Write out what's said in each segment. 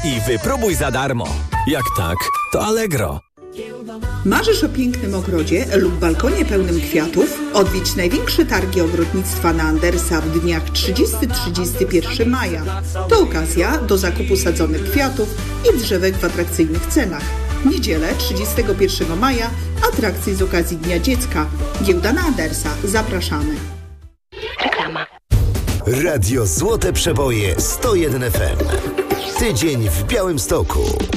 i wypróbuj za darmo. Jak tak, to Allegro. Marzysz o pięknym ogrodzie lub balkonie pełnym kwiatów? Odwiedź największe targi ogrodnictwa na Andersa w dniach 30-31 maja. To okazja do zakupu sadzonych kwiatów i drzewek w atrakcyjnych cenach. W niedzielę 31 maja atrakcje z okazji Dnia Dziecka. Giełda na Andersa. Zapraszamy. Reklama. Radio Złote Przeboje 101 FM. Tydzień w Białymstoku.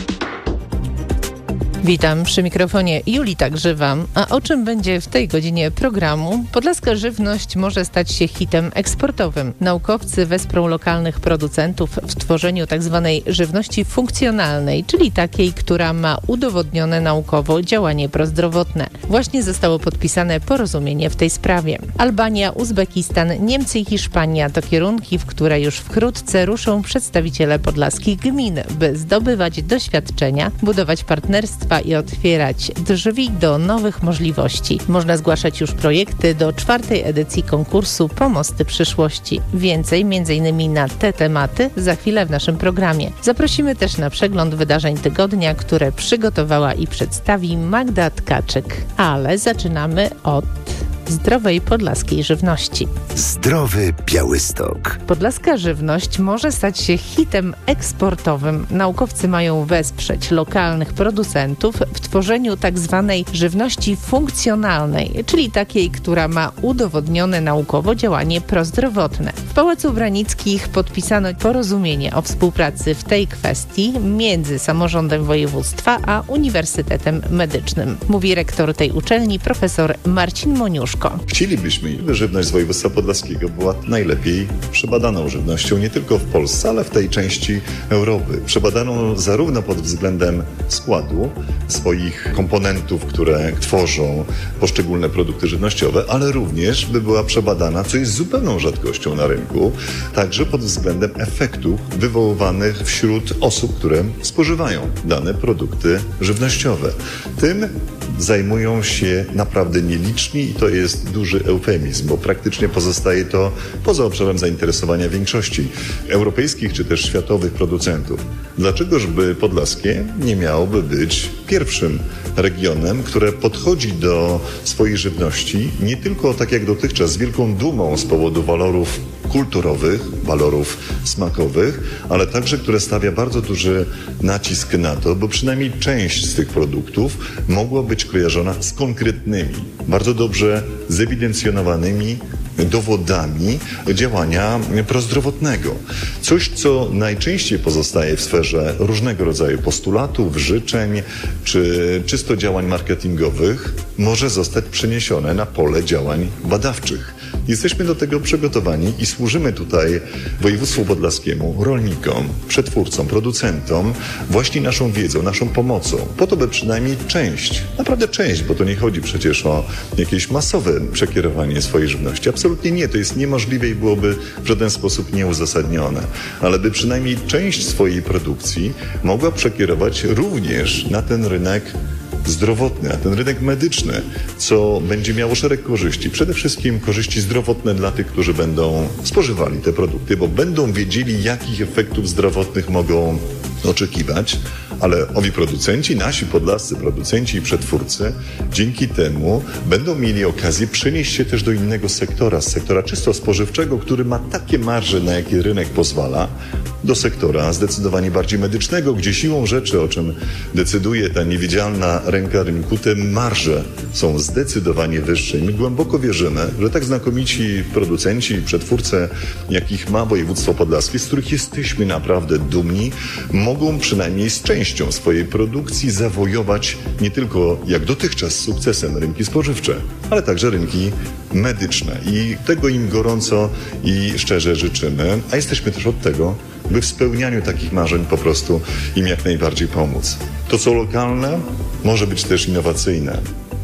Witam przy mikrofonie Julita Grzywa. A o czym będzie w tej godzinie programu? Podlaska żywność może stać się hitem eksportowym. Naukowcy wesprą lokalnych producentów w tworzeniu tzw. żywności funkcjonalnej, czyli takiej, która ma udowodnione naukowo działanie prozdrowotne. Właśnie zostało podpisane porozumienie w tej sprawie. Albania, Uzbekistan, Niemcy i Hiszpania to kierunki, w które już wkrótce ruszą przedstawiciele podlaskich gmin, by zdobywać doświadczenia, budować partnerstwa i otwierać drzwi do nowych możliwości. Można zgłaszać już projekty do 4. edycji konkursu Pomosty Przyszłości. Więcej m.in. na te tematy za chwilę w naszym programie. Zaprosimy też na przegląd wydarzeń tygodnia, które przygotowała i przedstawi Magda Tkaczyk. Ale zaczynamy od zdrowej podlaskiej żywności. Zdrowy Białystok. Podlaska żywność może stać się hitem eksportowym. Naukowcy mają wesprzeć lokalnych producentów w tworzeniu tzw. żywności funkcjonalnej, czyli takiej, która ma udowodnione naukowo działanie prozdrowotne. W Pałacu Branickich podpisano porozumienie o współpracy w tej kwestii między samorządem województwa a Uniwersytetem Medycznym. Mówi rektor tej uczelni, profesor Marcin Moniuszko. Chcielibyśmy, żeby żywność z województwa podlaskiego była najlepiej przebadaną żywnością nie tylko w Polsce, ale w tej części Europy. Przebadaną zarówno pod względem składu swoich komponentów, które tworzą poszczególne produkty żywnościowe, ale również by była przebadana, co jest zupełną rzadkością na rynku, także pod względem efektów wywoływanych wśród osób, które spożywają dane produkty żywnościowe. Tym zajmują się naprawdę nieliczni i to jest duży eufemizm, bo praktycznie pozostaje to poza obszarem zainteresowania większości europejskich czy też światowych producentów. Dlaczegożby podlaskie nie miałoby być pierwszym regionem, które podchodzi do swojej żywności nie tylko tak jak dotychczas z wielką dumą z powodu walorów kulturowych, walorów smakowych, ale także które stawia bardzo duży nacisk na to, bo przynajmniej część z tych produktów mogła być kojarzona z konkretnymi, bardzo dobrze zewidencjonowanymi dowodami działania prozdrowotnego. Coś, co najczęściej pozostaje w sferze różnego rodzaju postulatów, życzeń czy czysto działań marketingowych, może zostać przeniesione na pole działań badawczych. Jesteśmy do tego przygotowani i służymy tutaj województwu podlaskiemu, rolnikom, przetwórcom, producentom właśnie naszą wiedzą, naszą pomocą, po to, by przynajmniej część, naprawdę część, bo to nie chodzi przecież o jakieś masowe przekierowanie swojej żywności. Absolutnie nie, to jest niemożliwe i byłoby w żaden sposób nieuzasadnione, ale by przynajmniej część swojej produkcji mogła przekierować również na ten rynek zdrowotny, a ten rynek medyczny, co będzie miało szereg korzyści. Przede wszystkim korzyści zdrowotne dla tych, którzy będą spożywali te produkty, bo będą wiedzieli, jakich efektów zdrowotnych mogą oczekiwać, ale owi producenci, nasi podlascy producenci i przetwórcy dzięki temu będą mieli okazję przenieść się też do innego sektora, z sektora czysto spożywczego, który ma takie marże, na jakie rynek pozwala, do sektora zdecydowanie bardziej medycznego, gdzie siłą rzeczy, o czym decyduje ta niewidzialna ręka rynku, te marże są zdecydowanie wyższe. I my głęboko wierzymy, że tak znakomici producenci i przetwórcy, jakich ma województwo podlaskie, z których jesteśmy naprawdę dumni, mogą przynajmniej z częścią swojej produkcji zawojować nie tylko jak dotychczas z sukcesem rynki spożywcze, ale także rynki medyczne. I tego im gorąco i szczerze życzymy, a jesteśmy też od tego, by w spełnianiu takich marzeń po prostu im jak najbardziej pomóc. To, co lokalne, może być też innowacyjne.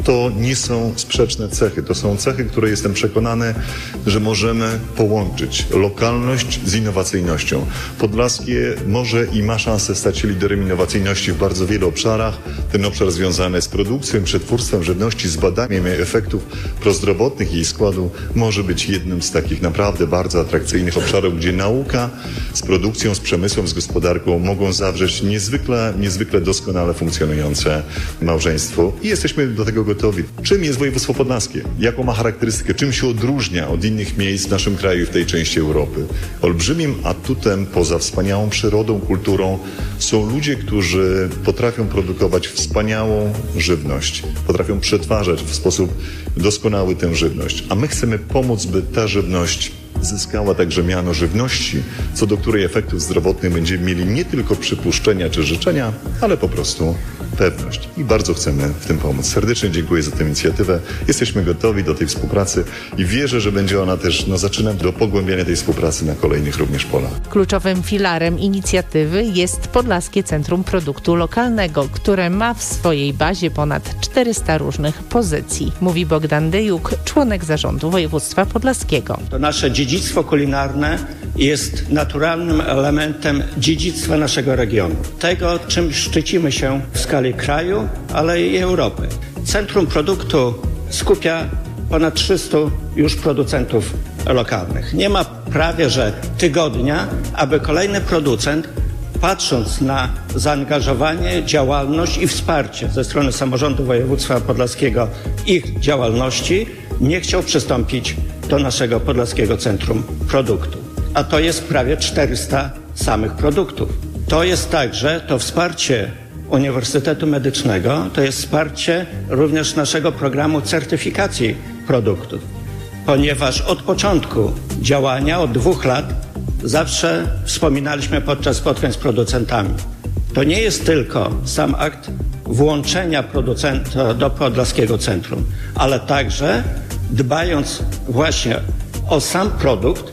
to nie są sprzeczne cechy. To są cechy, które jestem przekonany, że możemy połączyć. Lokalność z innowacyjnością. Podlaskie może i ma szansę stać się liderem innowacyjności w bardzo wielu obszarach. Ten obszar związany z produkcją, przetwórstwem żywności, z badaniem efektów prozdrowotnych i jej składu może być jednym z takich naprawdę bardzo atrakcyjnych obszarów, gdzie nauka z produkcją, z przemysłem, z gospodarką mogą zawrzeć niezwykle doskonale funkcjonujące małżeństwo i jesteśmy do tego gotowi. Czym jest województwo podlaskie? Jaką ma charakterystykę? Czym się odróżnia od innych miejsc w naszym kraju, w tej części Europy? Olbrzymim atutem poza wspaniałą przyrodą, kulturą są ludzie, którzy potrafią produkować wspaniałą żywność, potrafią przetwarzać w sposób doskonały tę żywność, a my chcemy pomóc, by ta żywność zyskała także miano żywności, co do której efektów zdrowotnych będziemy mieli nie tylko przypuszczenia czy życzenia, ale po prostu pewność. I bardzo chcemy w tym pomóc. Serdecznie dziękuję za tę inicjatywę. Jesteśmy gotowi do tej współpracy i wierzę, że będzie ona też zaczynem do pogłębiania tej współpracy na kolejnych również polach. Kluczowym filarem inicjatywy jest Podlaskie Centrum Produktu Lokalnego, które ma w swojej bazie ponad 400 różnych pozycji, mówi Bogdan Dyjuk, członek zarządu województwa podlaskiego. To nasze dziedzictwo kulinarne jest naturalnym elementem dziedzictwa naszego regionu. Tego, czym szczycimy się w skali kraju, ale i Europy. Centrum Produktu skupia ponad 300 już producentów lokalnych. Nie ma prawie że tygodnia, aby kolejny producent, patrząc na zaangażowanie, działalność i wsparcie ze strony samorządu województwa podlaskiego ich działalności, nie chciał przystąpić do naszego Podlaskiego Centrum Produktu. A to jest prawie 400 samych produktów. To jest także to wsparcie Uniwersytetu Medycznego, to jest wsparcie również naszego programu certyfikacji produktów, ponieważ od początku działania, od 2 lat, zawsze wspominaliśmy podczas spotkań z producentami. To nie jest tylko sam akt włączenia producenta do Podlaskiego Centrum, ale także dbając właśnie o sam produkt,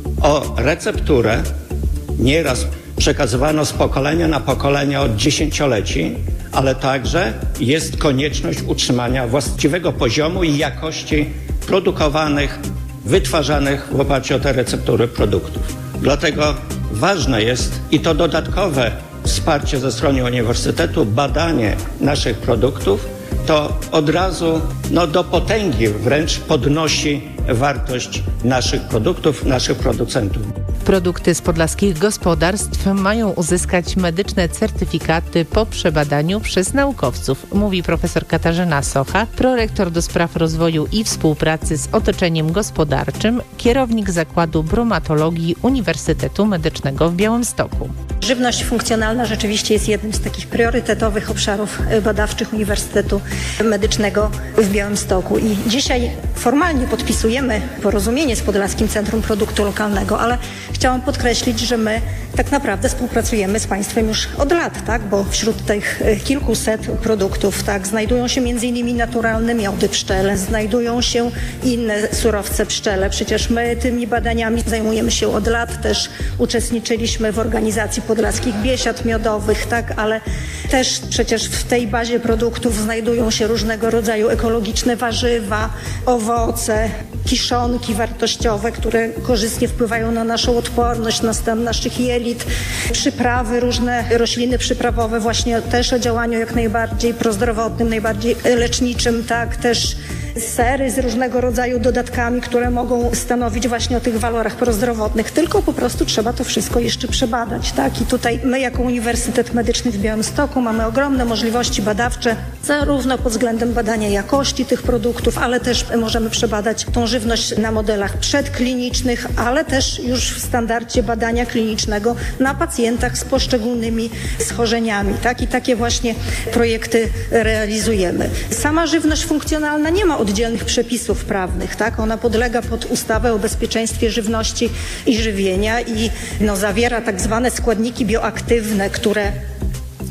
o recepturę, nieraz przekazywano z pokolenia na pokolenie od dziesięcioleci, ale także jest konieczność utrzymania właściwego poziomu i jakości produkowanych, wytwarzanych w oparciu o te receptury produktów. Dlatego ważne jest i to dodatkowe wsparcie ze strony uniwersytetu, badanie naszych produktów, to od razu do potęgi wręcz podnosi wartość naszych produktów, naszych producentów. Produkty z podlaskich gospodarstw mają uzyskać medyczne certyfikaty po przebadaniu przez naukowców, mówi profesor Katarzyna Socha, prorektor do spraw rozwoju i współpracy z otoczeniem gospodarczym, kierownik Zakładu Bromatologii Uniwersytetu Medycznego w Białymstoku. Żywność funkcjonalna rzeczywiście jest jednym z takich priorytetowych obszarów badawczych Uniwersytetu Medycznego w Białymstoku. I dzisiaj formalnie podpisujemy porozumienie z Podlaskim Centrum Produktu Lokalnego, ale chciałam podkreślić, że my tak naprawdę współpracujemy z państwem już od lat, tak? Bo wśród tych kilkuset produktów znajdują się m.in. naturalne miody pszczele, znajdują się inne surowce pszczele. Przecież my tymi badaniami zajmujemy się od lat, też uczestniczyliśmy w organizacji podlaskich biesiad miodowych, tak? Ale też przecież w tej bazie produktów znajdują się różnego rodzaju ekologiczne warzywa, owoce, kiszonki wartościowe, które korzystnie wpływają na naszą odporność, na stan naszych jelit, przyprawy, różne rośliny przyprawowe właśnie też o działaniu jak najbardziej prozdrowotnym, najbardziej leczniczym, tak, też sery z różnego rodzaju dodatkami, które mogą stanowić właśnie o tych walorach prozdrowotnych, tylko po prostu trzeba to wszystko jeszcze przebadać, tak? I tutaj my jako Uniwersytet Medyczny w Białymstoku mamy ogromne możliwości badawcze, zarówno pod względem badania jakości tych produktów, ale też możemy przebadać tą żywność na modelach przedklinicznych, ale też już w standardzie badania klinicznego na pacjentach z poszczególnymi schorzeniami, tak? I takie właśnie projekty realizujemy. Sama żywność funkcjonalna nie ma oddzielnych przepisów prawnych, tak? Ona podlega pod ustawę o bezpieczeństwie żywności i żywienia i zawiera tak zwane składniki bioaktywne, które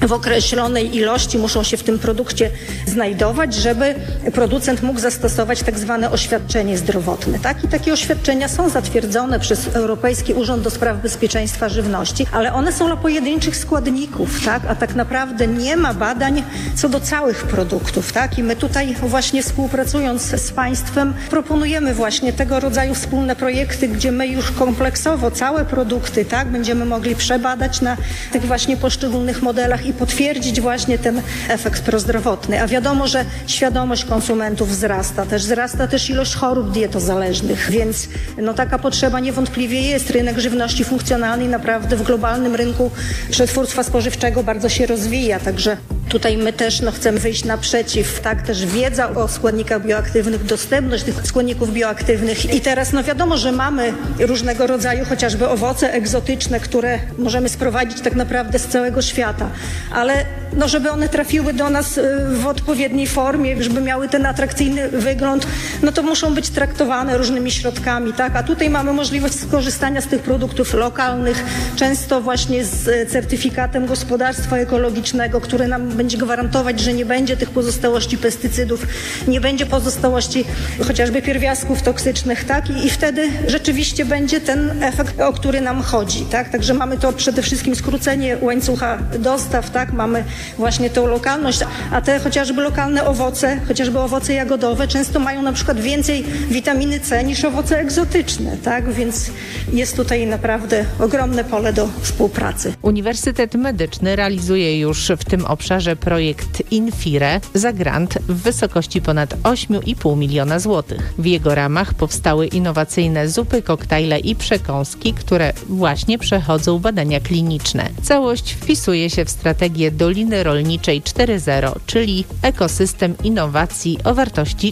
w określonej ilości muszą się w tym produkcie znajdować, żeby producent mógł zastosować tak zwane oświadczenie zdrowotne. Tak? I takie oświadczenia są zatwierdzone przez Europejski Urząd do Spraw Bezpieczeństwa Żywności, ale one są dla pojedynczych składników, tak? A tak naprawdę nie ma badań co do całych produktów. Tak? I my tutaj właśnie współpracując z państwem proponujemy właśnie tego rodzaju wspólne projekty, gdzie my już kompleksowo całe produkty, tak, będziemy mogli przebadać na tych właśnie poszczególnych modelach i potwierdzić właśnie ten efekt prozdrowotny. A wiadomo, że świadomość konsumentów wzrasta też ilość chorób dietozależnych, więc taka potrzeba niewątpliwie jest. Rynek żywności funkcjonalnej naprawdę w globalnym rynku przetwórstwa spożywczego bardzo się rozwija, także tutaj my też chcemy wyjść naprzeciw, tak, też wiedza o składnikach bioaktywnych, dostępność tych składników bioaktywnych i teraz wiadomo, że mamy różnego rodzaju chociażby owoce egzotyczne, które możemy sprowadzić tak naprawdę z całego świata, ale żeby one trafiły do nas w odpowiedniej formie, żeby miały ten atrakcyjny wygląd, to muszą być traktowane różnymi środkami, tak, a tutaj mamy możliwość skorzystania z tych produktów lokalnych, często właśnie z certyfikatem gospodarstwa ekologicznego, który nam będzie gwarantować, że nie będzie tych pozostałości pestycydów, nie będzie pozostałości chociażby pierwiastków toksycznych, tak? I wtedy rzeczywiście będzie ten efekt, o który nam chodzi, tak? Także mamy to przede wszystkim skrócenie łańcucha dostaw, tak? Mamy właśnie tą lokalność, a te chociażby lokalne owoce, chociażby owoce jagodowe często mają na przykład więcej witaminy C niż owoce egzotyczne, tak? Więc jest tutaj naprawdę ogromne pole do współpracy. Uniwersytet Medyczny realizuje już w tym obszarze projekt Infire za grant w wysokości ponad 8,5 miliona złotych. W jego ramach powstały innowacyjne zupy, koktajle i przekąski, które właśnie przechodzą badania kliniczne. Całość wpisuje się w strategię Doliny Rolniczej 4.0, czyli ekosystem innowacji o wartości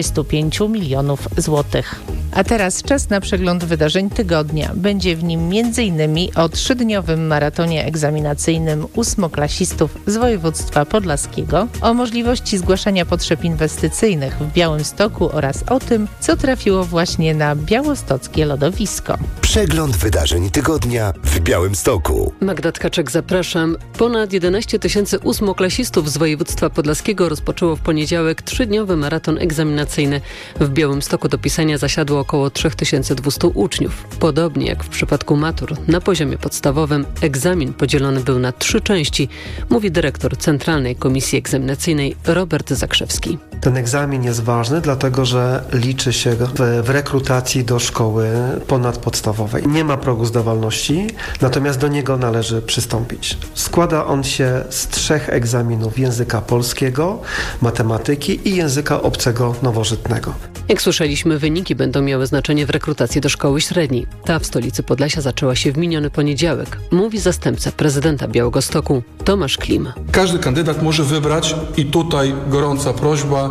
45 milionów złotych. A teraz czas na przegląd wydarzeń tygodnia. Będzie w nim m.in. o 3-dniowym maratonie egzaminacyjnym ósmoklasistów z województwa podlaskiego, o możliwości zgłaszania potrzeb inwestycyjnych w Białymstoku oraz o tym, co trafiło właśnie na białostockie lodowisko. Przegląd wydarzeń tygodnia w Białymstoku. Magda Tkaczek, zapraszam. Ponad 11 tysięcy ósmoklasistów z województwa podlaskiego rozpoczęło w poniedziałek 3-dniowy maraton egzaminacyjny. W Białymstoku do pisania zasiadło około 3200 uczniów. Podobnie jak w przypadku matur na poziomie podstawowym, egzamin podzielony był na 3 części, mówi dyrektor Centralnej Komisji Egzaminacyjnej Robert Zakrzewski. Ten egzamin jest ważny, dlatego że liczy się w rekrutacji do szkoły ponadpodstawowej. Nie ma progu zdawalności, natomiast do niego należy przystąpić. Składa on się z 3 egzaminów: języka polskiego, matematyki i języka obcego nowożytnego. Jak słyszeliśmy, wyniki będą miały znaczenie w rekrutacji do szkoły średniej. Ta w stolicy Podlasia zaczęła się w miniony poniedziałek, mówi zastępca prezydenta Białegostoku Tomasz Klim. Każdy kandydat może wybrać, i tutaj gorąca prośba,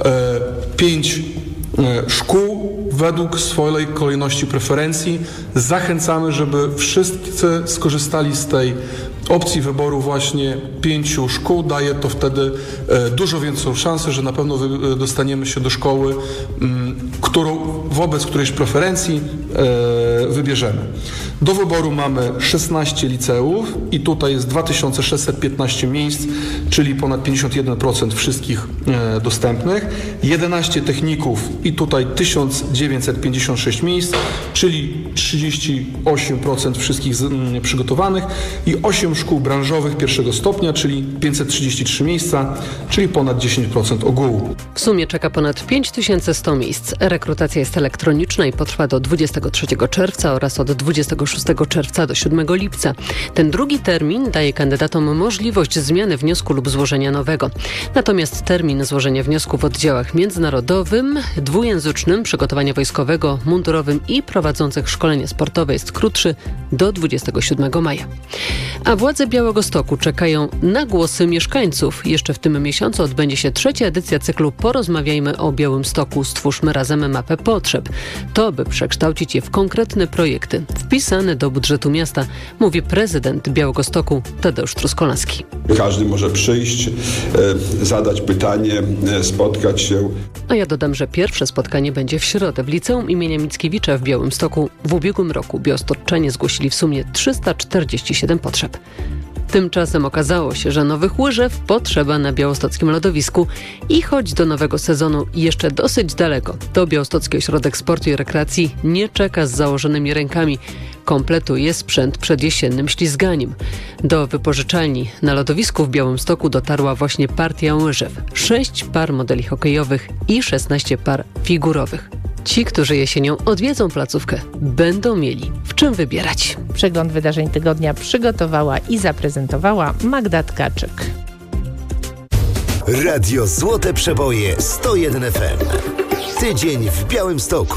5 szkół według swojej kolejności preferencji. Zachęcamy, żeby wszyscy skorzystali z tej opcji wyboru właśnie 5 szkół. Daje to wtedy dużo większą szansę, że na pewno dostaniemy się do szkoły, wobec którejś preferencji wybierzemy. Do wyboru mamy 16 liceów i tutaj jest 2615 miejsc, czyli ponad 51% wszystkich dostępnych. 11 techników i tutaj 1956 miejsc, czyli 38% wszystkich przygotowanych i 8 szkół branżowych pierwszego stopnia, czyli 533 miejsca, czyli ponad 10% ogółu. W sumie czeka ponad 5100 miejsc. Rekrutacja jest elektroniczna i potrwa do 23 czerwca oraz od 26 czerwca do 7 lipca. Ten drugi termin daje kandydatom możliwość zmiany wniosku lub złożenia nowego. Natomiast termin złożenia wniosku w oddziałach międzynarodowym, dwujęzycznym, przygotowania wojskowego, mundurowym i prowadzących szkolenie sportowe jest krótszy do 27 maja. A władze Białegostoku czekają na głosy mieszkańców. Jeszcze w tym miesiącu odbędzie się 3. edycja cyklu Porozmawiajmy o Białymstoku, stwórzmy razem mapę potrzeb. To, by przekształcić je w konkretne projekty wpisane do budżetu miasta, mówi prezydent Białegostoku Tadeusz Truskolaski. Każdy może przyjść, zadać pytanie, spotkać się. A ja dodam, że pierwsze spotkanie będzie w środę w Liceum imienia Mickiewicza w Białymstoku. W ubiegłym roku białostocczanie zgłosili w sumie 347 potrzeb. Tymczasem okazało się, że nowych łyżew potrzeba na białostockim lodowisku i choć do nowego sezonu jeszcze dosyć daleko, to Białostocki Ośrodek Sportu i Rekreacji nie czeka z założonymi rękami. Kompletuje sprzęt przed jesiennym ślizganiem. Do wypożyczalni na lodowisku w Białymstoku dotarła właśnie partia łyżew. 6 par modeli hokejowych i 16 par figurowych. Ci, którzy jesienią odwiedzą placówkę, będą mieli w czym wybierać. Przegląd wydarzeń tygodnia przygotowała i zaprezentowała Magda Tkaczyk. Radio Złote Przeboje 101 FM. Tydzień w Białymstoku.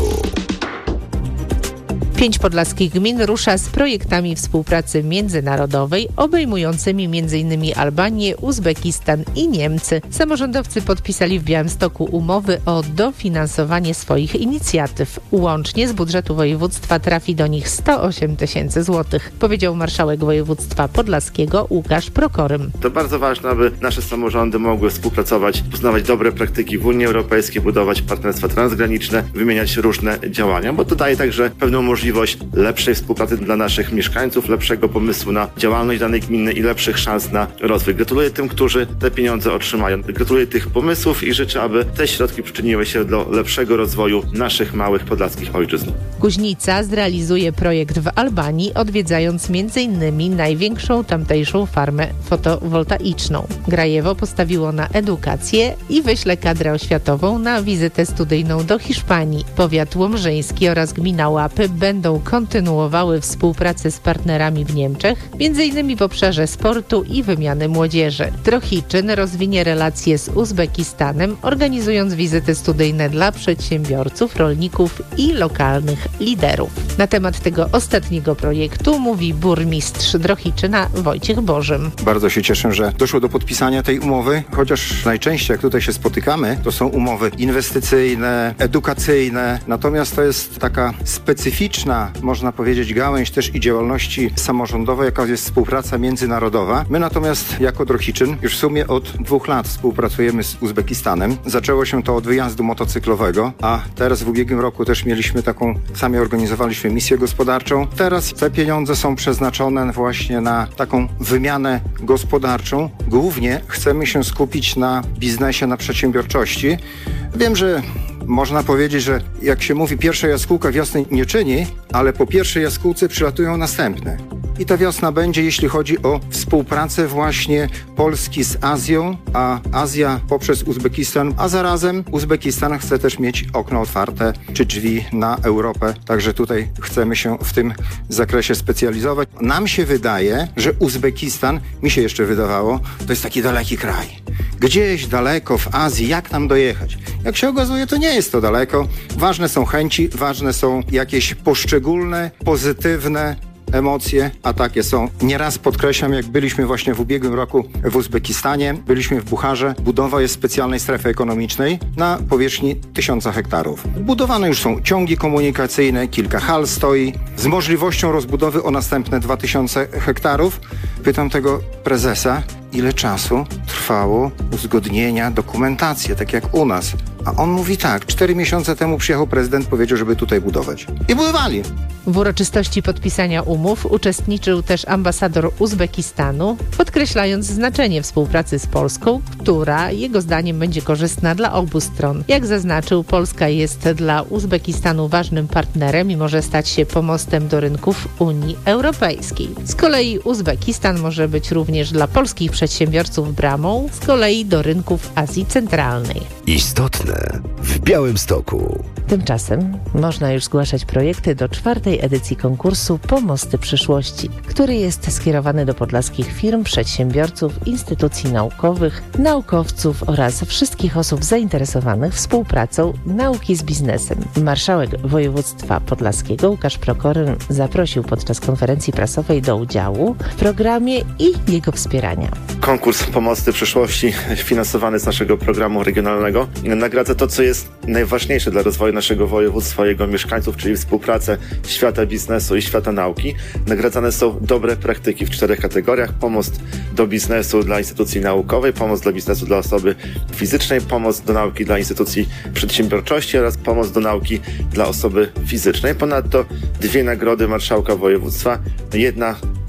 5 podlaskich gmin rusza z projektami współpracy międzynarodowej obejmującymi m.in. Albanię, Uzbekistan i Niemcy. Samorządowcy podpisali w Białymstoku umowy o dofinansowanie swoich inicjatyw. Łącznie z budżetu województwa trafi do nich 108 000 złotych, powiedział marszałek województwa podlaskiego Łukasz Prokorym. To bardzo ważne, aby nasze samorządy mogły współpracować, poznawać dobre praktyki w Unii Europejskiej, budować partnerstwa transgraniczne, wymieniać różne działania, bo to daje także pewną możliwość lepszej współpracy dla naszych mieszkańców, lepszego pomysłu na działalność danej gminy i lepszych szans na rozwój. Gratuluję tym, którzy te pieniądze otrzymają. Gratuluję tych pomysłów i życzę, aby te środki przyczyniły się do lepszego rozwoju naszych małych podlaskich ojczyzn. Kuźnica zrealizuje projekt w Albanii, odwiedzając m.in. największą tamtejszą farmę fotowoltaiczną. Grajewo postawiło na edukację i wyśle kadrę oświatową na wizytę studyjną do Hiszpanii. Powiat łomżyński oraz gmina Łapy będą kontynuowały współpracę z partnerami w Niemczech, m.in. w obszarze sportu i wymiany młodzieży. Drohiczyn rozwinie relacje z Uzbekistanem, organizując wizyty studyjne dla przedsiębiorców, rolników i lokalnych liderów. Na temat tego ostatniego projektu mówi burmistrz Drohiczyna Wojciech Bożym. Bardzo się cieszę, że doszło do podpisania tej umowy, chociaż najczęściej jak tutaj się spotykamy, to są umowy inwestycyjne, edukacyjne, natomiast to jest taka specyficzna, można powiedzieć, gałęź też i działalności samorządowej, jaka jest współpraca międzynarodowa. My natomiast jako Drohiczyn już w sumie od 2 lat współpracujemy z Uzbekistanem. Zaczęło się to od wyjazdu motocyklowego, a teraz w ubiegłym roku też mieliśmy taką, sami organizowaliśmy misję gospodarczą. Teraz te pieniądze są przeznaczone właśnie na taką wymianę gospodarczą. Głównie chcemy się skupić na biznesie, na przedsiębiorczości. Wiem, że można powiedzieć, że jak się mówi, pierwsza jaskółka wiosny nie czyni, ale po pierwszej jaskółce przylatują następne. I ta wiosna będzie, jeśli chodzi o współpracę właśnie Polski z Azją, a Azja poprzez Uzbekistan, a zarazem Uzbekistan chce też mieć okno otwarte czy drzwi na Europę. Także tutaj chcemy się w tym zakresie specjalizować. Nam się wydaje, że Uzbekistan, mi się jeszcze wydawało, to jest taki daleki kraj. Gdzieś daleko w Azji, jak tam dojechać? Jak się okazuje, to nie jest to daleko. Ważne są chęci, ważne są jakieś poszczególne, pozytywne emocje, a takie są. Nieraz podkreślam, jak byliśmy właśnie w ubiegłym roku w Uzbekistanie, byliśmy w Bucharze, budowa jest specjalnej strefy ekonomicznej na powierzchni 1000 hektarów. Budowane już są ciągi komunikacyjne, kilka hal stoi, z możliwością rozbudowy o następne 2000 hektarów. Pytam tego prezesa, ile czasu trwało uzgodnienia, dokumentacje, tak jak u nas. A on mówi tak, 4 miesiące temu przyjechał prezydent, powiedział, żeby tutaj budować. I budowali. W uroczystości podpisania umów uczestniczył też ambasador Uzbekistanu, podkreślając znaczenie współpracy z Polską, która jego zdaniem będzie korzystna dla obu stron. Jak zaznaczył, Polska jest dla Uzbekistanu ważnym partnerem i może stać się pomostem do rynków Unii Europejskiej. Z kolei Uzbekistan może być również dla polskich przedsiębiorców bramą, z kolei do rynków Azji Centralnej. Istotne w Białymstoku. Tymczasem można już zgłaszać projekty do 4. edycji konkursu Pomosty Przyszłości, który jest skierowany do podlaskich firm, przedsiębiorców, instytucji naukowych, naukowców oraz wszystkich osób zainteresowanych współpracą nauki z biznesem. Marszałek województwa podlaskiego Łukasz Prokorym zaprosił podczas konferencji prasowej do udziału w programie i jego wspierania. Konkurs Pomosty Przyszłości finansowany z naszego programu regionalnego nagradza to, co jest najważniejsze dla rozwoju naszego województwa, jego mieszkańców, czyli współpracę świata biznesu i świata nauki. Nagradzane są dobre praktyki w 4 kategoriach. Pomost do biznesu dla instytucji naukowej, pomoc dla biznesu dla osoby fizycznej, pomoc do nauki dla instytucji przedsiębiorczości oraz pomoc do nauki dla osoby fizycznej. Ponadto 2 nagrody marszałka województwa. Jedna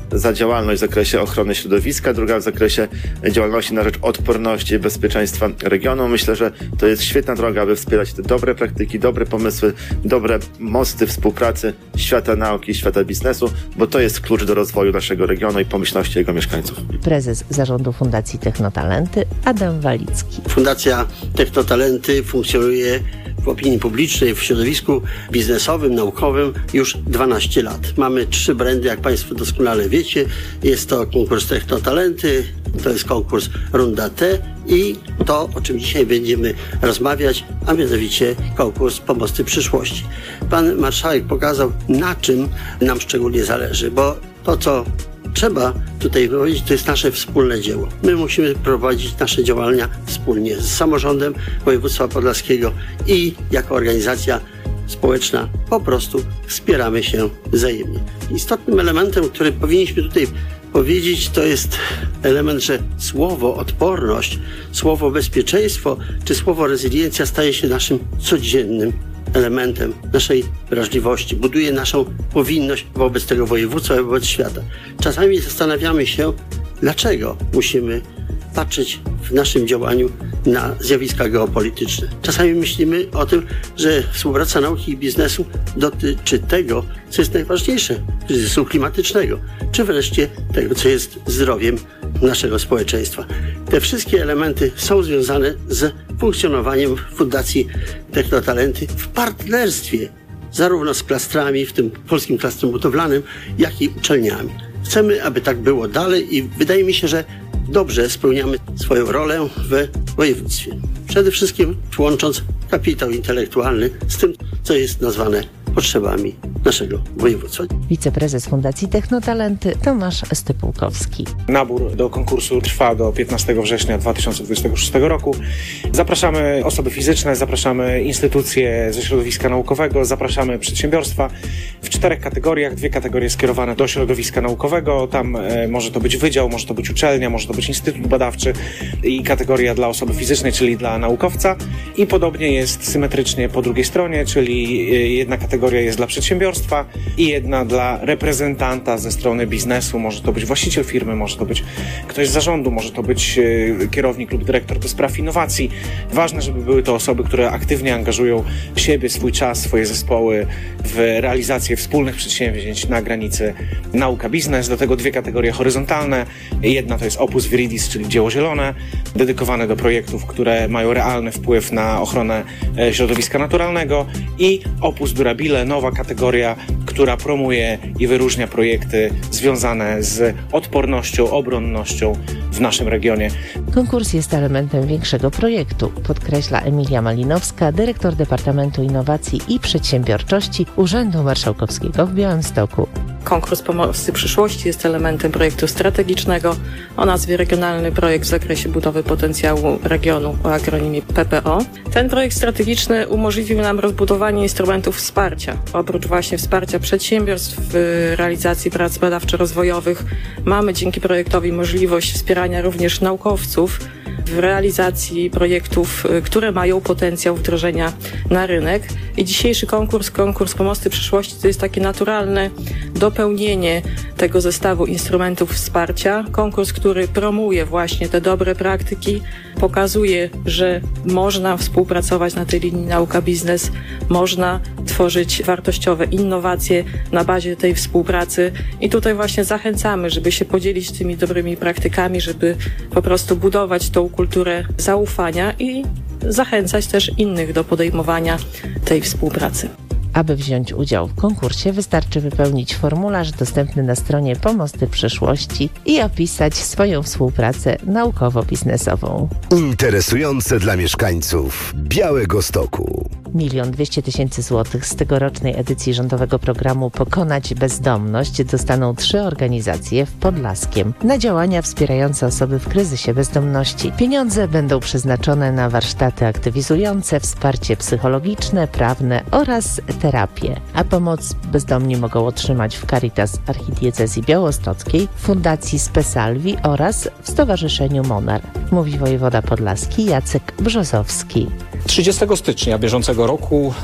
za działalność w zakresie ochrony środowiska, druga w zakresie działalności na rzecz odporności i bezpieczeństwa regionu. Myślę, że to jest świetna droga, aby wspierać te dobre praktyki, dobre pomysły, dobre mosty współpracy świata nauki i świata biznesu, bo to jest klucz do rozwoju naszego regionu i pomyślności jego mieszkańców. Prezes zarządu Fundacji Technotalenty Adam Walicki. Fundacja Technotalenty funkcjonuje w opinii publicznej, w środowisku biznesowym, naukowym już 12 lat. Mamy 3 brandy, jak Państwo doskonale wiecie. Jest to konkurs Technotalenty, to jest konkurs Runda T i to, o czym dzisiaj będziemy rozmawiać, a mianowicie konkurs Pomosty Przyszłości. Pan marszałek pokazał, na czym nam szczególnie zależy, bo to, co trzeba tutaj powiedzieć, to jest nasze wspólne dzieło. My musimy prowadzić nasze działania wspólnie z samorządem województwa podlaskiego i jako organizacja społeczna po prostu wspieramy się wzajemnie. Istotnym elementem, który powinniśmy tutaj powiedzieć, to jest element, że słowo odporność, słowo bezpieczeństwo czy słowo rezyliencja staje się naszym codziennym elementem naszej wrażliwości, buduje naszą powinność wobec tego województwa i wobec świata. Czasami zastanawiamy się, dlaczego musimy patrzeć w naszym działaniu na zjawiska geopolityczne. Czasami myślimy o tym, że współpraca nauki i biznesu dotyczy tego, co jest najważniejsze, kryzysu klimatycznego, czy wreszcie tego, co jest zdrowiem naszego społeczeństwa. Te wszystkie elementy są związane z funkcjonowaniem Fundacji Technotalenty w partnerstwie zarówno z klastrami, w tym Polskim Klastrem Budowlanym, jak i uczelniami. Chcemy, aby tak było dalej i wydaje mi się, że dobrze spełniamy swoją rolę w województwie. Przede wszystkim łącząc kapitał intelektualny z tym, co jest nazwane potrzebami naszego województwa. Wiceprezes Fundacji Technotalenty Tomasz Stypułkowski. Nabór do konkursu trwa do 15 września 2026 roku. Zapraszamy osoby fizyczne, zapraszamy instytucje ze środowiska naukowego, zapraszamy przedsiębiorstwa w 4 kategoriach. 2 kategorie skierowane do środowiska naukowego. Tam może to być wydział, może to być uczelnia, może to być instytut badawczy i kategoria dla osoby fizycznej, czyli dla naukowca. I podobnie jest symetrycznie po drugiej stronie, czyli jedna kategoria jest dla przedsiębiorstwa i jedna dla reprezentanta ze strony biznesu. Może to być właściciel firmy, może to być ktoś z zarządu, może to być kierownik lub dyrektor do spraw innowacji. Ważne, żeby były to osoby, które aktywnie angażują siebie, swój czas, swoje zespoły w realizację wspólnych przedsięwzięć na granicy nauka-biznes. Do tego 2 kategorie horyzontalne. Jedna to jest Opus Viridis, czyli dzieło zielone, dedykowane do projektów, które mają realny wpływ na ochronę środowiska naturalnego, i Opus Durabile, nowa kategoria, która promuje i wyróżnia projekty związane z odpornością, obronnością w naszym regionie. Konkurs jest elementem większego projektu, podkreśla Emilia Malinowska, dyrektor Departamentu Innowacji i Przedsiębiorczości Urzędu Marszałkowskiego w Białymstoku. Konkurs Pomosty Przyszłości jest elementem projektu strategicznego o nazwie Regionalny Projekt w zakresie budowy potencjału regionu o akronimie PPO. Ten projekt strategiczny umożliwił nam rozbudowanie instrumentów wsparcia. Oprócz właśnie wsparcia przedsiębiorstw w realizacji prac badawczo-rozwojowych mamy dzięki projektowi możliwość wspierania również naukowców w realizacji projektów, które mają potencjał wdrożenia na rynek. I dzisiejszy konkurs Pomosty Przyszłości to jest takie naturalne dopełnienie tego zestawu instrumentów wsparcia. Konkurs, który promuje właśnie te dobre praktyki, pokazuje, że można współpracować na tej linii nauka-biznes, można tworzyć wartościowe innowacje na bazie tej współpracy i tutaj właśnie zachęcamy, żeby się podzielić tymi dobrymi praktykami, żeby po prostu budować tą kulturę zaufania i zachęcać też innych do podejmowania tej współpracy. Aby wziąć udział w konkursie, wystarczy wypełnić formularz dostępny na stronie Pomosty Przyszłości i opisać swoją współpracę naukowo-biznesową. Interesujące dla mieszkańców Białegostoku. 1 200 000 złotych z tegorocznej edycji rządowego programu Pokonać Bezdomność dostaną 3 organizacje w Podlaskiem na działania wspierające osoby w kryzysie bezdomności. Pieniądze będą przeznaczone na warsztaty aktywizujące, wsparcie psychologiczne, prawne oraz terapię. A pomoc bezdomni mogą otrzymać w Caritas Archidiecezji Białostockiej, w Fundacji Spesalvi oraz w Stowarzyszeniu Monar. Mówi wojewoda podlaski Jacek Brzozowski. 30 stycznia bieżącego roku